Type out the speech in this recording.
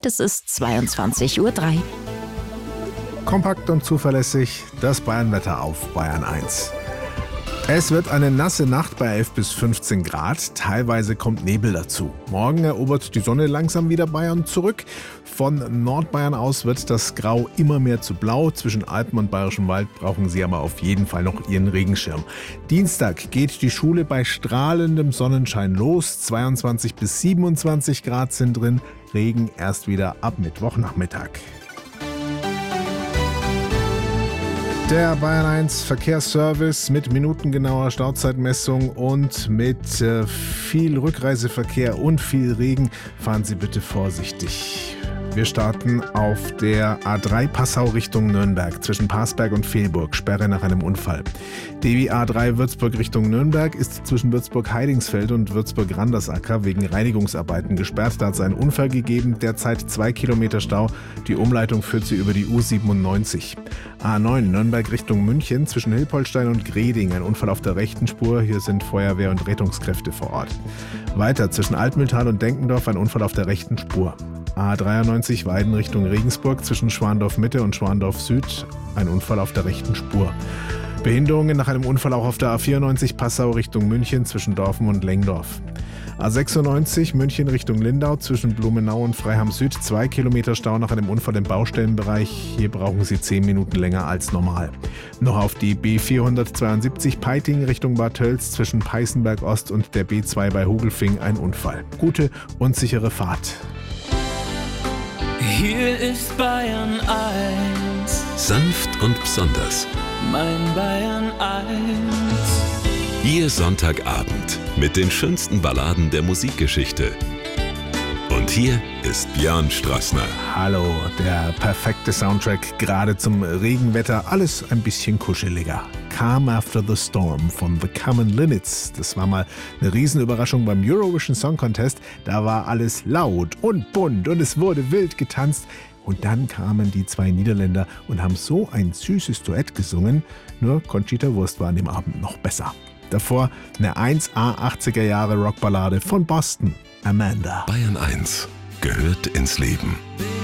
Es ist 22:03 Uhr. Kompakt und zuverlässig das Bayernwetter auf Bayern 1. Es wird eine nasse Nacht bei 11 bis 15 Grad. Teilweise kommt Nebel dazu. Morgen erobert die Sonne langsam wieder Bayern zurück. Von Nordbayern aus wird das Grau immer mehr zu blau. Zwischen Alpen und Bayerischem Wald brauchen Sie aber auf jeden Fall noch Ihren Regenschirm. Dienstag geht die Schule bei strahlendem Sonnenschein los. 22 bis 27 Grad sind drin. Regen erst wieder ab Mittwochnachmittag. Der Bayern 1 Verkehrsservice mit minutengenauer Stauzeitmessung und mit viel Rückreiseverkehr und viel Regen. Fahren Sie bitte vorsichtig. Wir starten auf der A3 Passau Richtung Nürnberg zwischen Parsberg und Fehlburg, Sperre nach einem Unfall. Die A3 Würzburg Richtung Nürnberg ist zwischen Würzburg-Heidingsfeld und Würzburg-Randersacker wegen Reinigungsarbeiten gesperrt. Da hat es einen Unfall gegeben, derzeit 2 Kilometer Stau. Die Umleitung führt sie über die U97. A9 Nürnberg Richtung München zwischen Hilpoltstein und Greding, ein Unfall auf der rechten Spur. Hier sind Feuerwehr und Rettungskräfte vor Ort. Weiter zwischen Altmühltal und Denkendorf ein Unfall auf der rechten Spur. A93 Weiden Richtung Regensburg zwischen Schwandorf Mitte und Schwandorf Süd, ein Unfall auf der rechten Spur. Behinderungen nach einem Unfall auch auf der A94 Passau Richtung München zwischen Dorfen und Lengdorf. A96 München Richtung Lindau zwischen Blumenau und Freiham Süd, 2 Kilometer Stau nach einem Unfall im Baustellenbereich. Hier brauchen Sie 10 Minuten länger als normal. Noch auf die B472 Peiting Richtung Bad Tölz zwischen Peißenberg Ost und der B2 bei Hugelfing ein Unfall. Gute und sichere Fahrt. Hier ist Bayern 1, sanft und besonders. mein Bayern 1. Ihr Sonntagabend mit den schönsten Balladen der Musikgeschichte. Und hier ist Björn Strassner. Hallo, der perfekte Soundtrack, gerade zum Regenwetter, alles ein bisschen kuscheliger. Calm After the Storm von The Common Linnets. Das war mal eine Riesenüberraschung beim Eurovision Song Contest. Da war alles laut und bunt und es wurde wild getanzt. Und dann kamen die zwei Niederländer und haben so ein süßes Duett gesungen. Nur Conchita Wurst war an dem Abend noch besser. Davor eine 1A 80er Jahre Rockballade von Boston, Amanda. Bayern 1 gehört ins Leben.